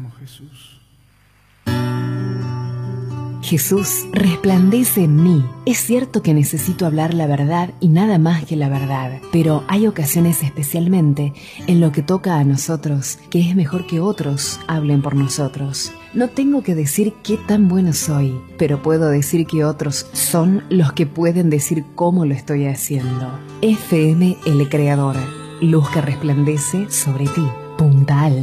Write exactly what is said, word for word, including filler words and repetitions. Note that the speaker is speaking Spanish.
amo, Jesús. Jesús resplandece en mí. Es cierto que necesito hablar la verdad y nada más que la verdad, pero hay ocasiones especialmente en lo que toca a nosotros que es mejor que otros hablen por nosotros. No tengo que decir qué tan bueno soy, pero puedo decir que otros son los que pueden decir cómo lo estoy haciendo. F M El Creador, luz que resplandece sobre ti. Punta Alta.